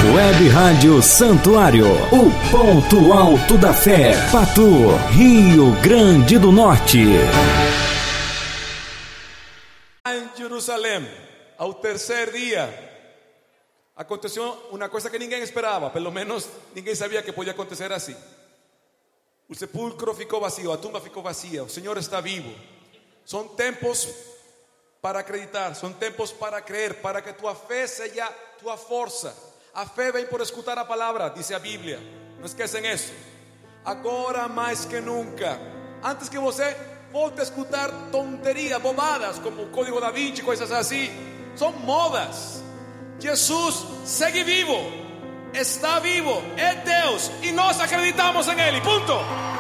Web Rádio Santuário, o ponto alto da fé, Patu, Rio Grande do Norte. Em Jerusalém, ao terceiro dia, aconteceu uma coisa que ninguém esperava, pelo menos ninguém sabia que podia acontecer assim. O sepulcro ficou vazio, a tumba ficou vazia, o Senhor está vivo. São tempos para acreditar, são tempos para crer, para que tua fé seja tua força. A fé vem por escutar a palavra, diz a Bíblia. Não esquecem isso. Agora mais que nunca, antes que você volte a escutar tonterias, bobadas como o Código da Vinci, coisas assim, são modas. Jesus segue vivo, está vivo, é Deus e nós acreditamos em Ele, ponto.